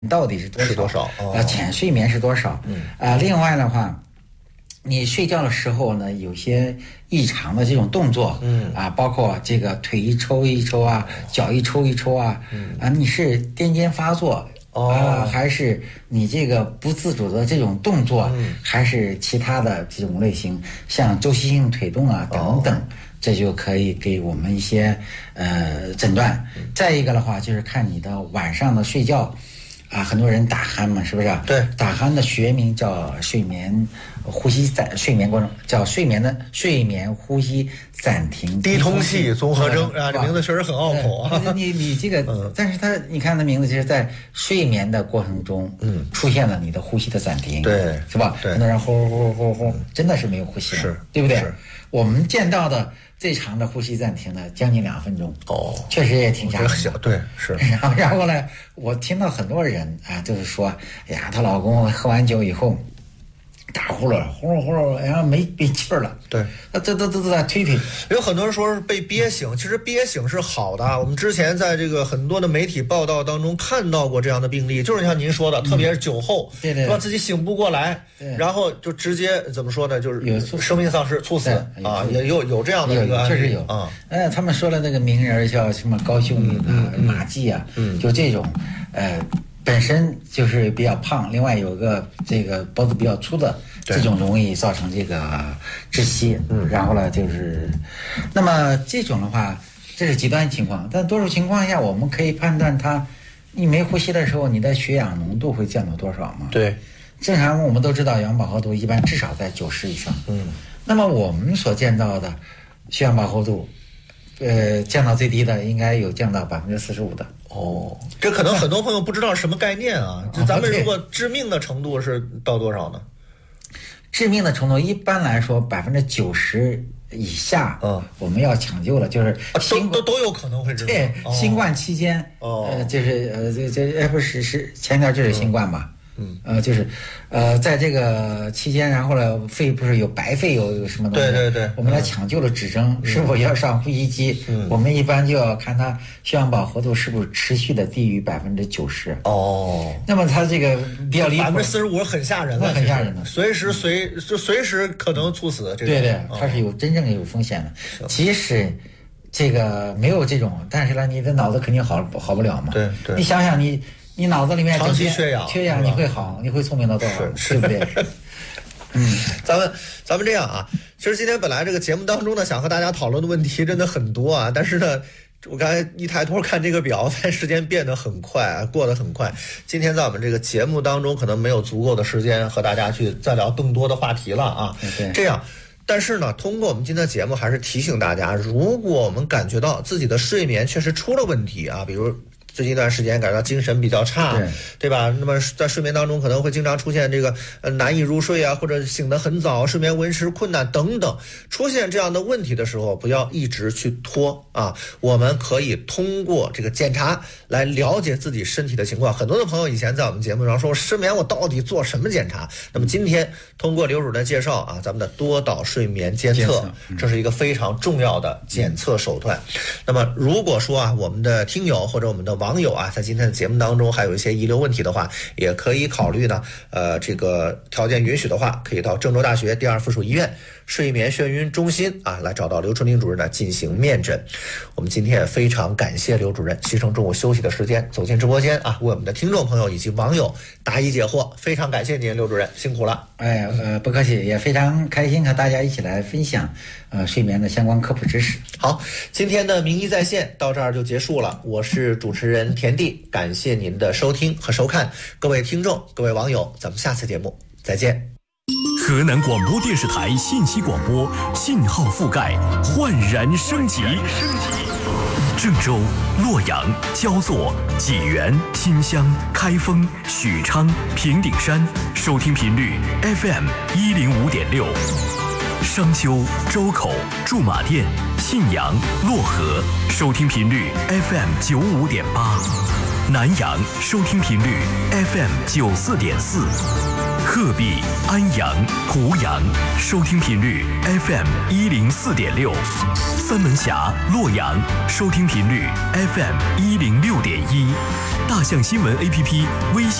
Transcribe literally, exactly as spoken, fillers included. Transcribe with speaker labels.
Speaker 1: 到底是多少？
Speaker 2: 是多少？哦、
Speaker 1: 呃，浅睡眠是多少？
Speaker 2: 嗯
Speaker 1: 啊、呃，另外的话，你睡觉的时候呢，有些异常的这种动作，
Speaker 2: 嗯
Speaker 1: 啊，包括这个腿一抽一抽啊，脚一抽一抽啊，
Speaker 2: 嗯
Speaker 1: 啊，你是癫痫发作？
Speaker 2: 哦、
Speaker 1: 啊，还是你这个不自主的这种动作，
Speaker 2: 嗯、
Speaker 1: 还是其他的这种类型，像周期性腿动啊等等。哦，这就可以给我们一些呃诊断。再一个的话，就是看你的晚上的睡觉，啊，很多人打鼾嘛，是不是？
Speaker 2: 对，
Speaker 1: 打鼾的学名叫睡眠呼吸暂睡眠过程，叫睡眠的睡眠呼吸暂停
Speaker 2: 低通气综合征啊，这名字确实很拗口啊。
Speaker 1: 你你这个，
Speaker 2: 嗯、
Speaker 1: 但是它你看它名字就是在睡眠的过程中，
Speaker 2: 嗯，
Speaker 1: 出现了你的呼吸的暂停，
Speaker 2: 对，
Speaker 1: 是吧？
Speaker 2: 对，
Speaker 1: 很多人呼呼呼呼呼，真的是没有呼吸了，
Speaker 2: 是，
Speaker 1: 对不对？
Speaker 2: 是
Speaker 1: 我们见到的最长的呼吸暂停呢，将近两分钟。
Speaker 2: 哦，
Speaker 1: 确实也挺吓人的。
Speaker 2: 对，是。
Speaker 1: 然后，然后呢，我听到很多人啊，就是说，哎呀，她老公喝完酒以后打呼噜，呼噜呼噜，然后没没气儿了。
Speaker 2: 对，
Speaker 1: 那这都都都在推推。
Speaker 2: 有很多人说是被憋醒，其实憋醒是好的。我们之前在这个很多的媒体报道当中看到过这样的病例，就是像您说的，嗯、特别是酒后，
Speaker 1: 对对，
Speaker 2: 说自己醒不过来，然后就直接怎么说呢，就是
Speaker 1: 有
Speaker 2: 生命丧失、猝死啊，也有有这样的一个案
Speaker 1: 例，确实有
Speaker 2: 啊。
Speaker 1: 呃，他们说了那个名人叫什么高秀敏啊、
Speaker 2: 嗯、
Speaker 1: 马季啊，
Speaker 2: 嗯，
Speaker 1: 就这种，呃。本身就是比较胖，另外有个这个脖子比较粗的，这种容易造成这个窒息。
Speaker 2: 嗯，
Speaker 1: 然后呢，就是，那么这种的话，这是极端情况，但多数情况下，我们可以判断它，你没呼吸的时候，你的血氧浓度会降到多少吗？
Speaker 2: 对，
Speaker 1: 正常我们都知道，氧饱和度一般至少在九十以上。
Speaker 2: 嗯，
Speaker 1: 那么我们所见到的血氧饱和度，呃，降到最低的应该有降到百分之四十五的。
Speaker 2: 哦，这可能很多朋友不知道什么概念啊。就咱们如果致命的程度是到多少呢？
Speaker 1: 致命的程度一般来说百分之九十以下，
Speaker 2: 嗯，
Speaker 1: 我们要抢救了，就是
Speaker 2: 都都都有可能会致命。
Speaker 1: 对，
Speaker 2: 哦、
Speaker 1: 新冠期间，
Speaker 2: 哦，
Speaker 1: 呃，就是呃，这这哎不是是前天就是新冠吧？
Speaker 2: 嗯，
Speaker 1: 呃，就是，呃，在这个期间，然后呢，肺不是有白肺有有什么东西？
Speaker 2: 对对对，
Speaker 1: 我们来抢救了指征，
Speaker 2: 嗯、
Speaker 1: 是否要上呼吸机？
Speaker 2: 嗯，
Speaker 1: 我们一般就要看它血氧饱和度是不是持续的低于百分之九十。
Speaker 2: 哦，
Speaker 1: 那么它这个比较离谱，
Speaker 2: 百分之四十五很吓人了，
Speaker 1: 很吓人的，
Speaker 2: 随时随就随时可能猝死。这
Speaker 1: 对对，它是有真正有风险的。即使这个没有这种，但是呢，你的脑子肯定好好不了嘛。
Speaker 2: 对对，
Speaker 1: 你想想你。你脑子里面
Speaker 2: 长期缺氧，
Speaker 1: 缺氧你会好，你会聪明到多少？对不对？
Speaker 2: 嗯，咱们咱们这样啊，其实今天本来这个节目当中呢，想和大家讨论的问题真的很多啊，但是呢，我刚才一抬头看这个表，发现时间变得很快啊，过得很快。今天在我们这个节目当中，可能没有足够的时间和大家去再聊更多的话题了啊。
Speaker 1: 对，
Speaker 2: 这样。但是呢，通过我们今天的节目，还是提醒大家，如果我们感觉到自己的睡眠确实出了问题啊，比如最近一段时间感觉到精神比较差，
Speaker 1: 对，
Speaker 2: 对吧？那么在睡眠当中可能会经常出现这个呃难以入睡啊，或者醒得很早，睡眠维持困难等等。出现这样的问题的时候，不要一直去拖啊。我们可以通过这个检查来了解自己身体的情况。很多的朋友以前在我们节目上说失眠，我到底做什么检查？那么今天通过刘主任介绍啊，咱们的多导睡眠监测，
Speaker 1: 监测嗯、
Speaker 2: 这是一个非常重要的检测手段。嗯、那么如果说啊，我们的听友或者我们的网友啊，在今天的节目当中还有一些遗留问题的话，也可以考虑呢，呃，这个条件允许的话，可以到郑州大学第二附属医院睡眠眩晕中心啊，来找到刘春林主任呢进行面诊。我们今天也非常感谢刘主任牺牲中午休息的时间走进直播间啊，为我们的听众朋友以及网友答疑解惑，非常感谢您，刘主任辛苦了。
Speaker 1: 哎，呃，不客气，也非常开心和大家一起来分享呃睡眠的相关科普知识。
Speaker 2: 好，今天的名医在线到这儿就结束了，我是主持人田地，感谢您的收听和收看，各位听众、各位网友，咱们下次节目再见。
Speaker 3: 河南广播电视台信息广播信号覆盖焕然升级，郑州、洛阳、焦作、济源、新乡、开封、许昌、平顶山收听频率 F M 一零五点六，商丘、周口、驻马店、信阳、漯河收听频率 F M 九五点八，南阳收听频率 F M 九四点四。鹤壁、安阳、湖阳收听频率 F M 一零四点六，三门峡、洛阳收听频率 F M 一零六点一。 大象新闻 A P P 微信。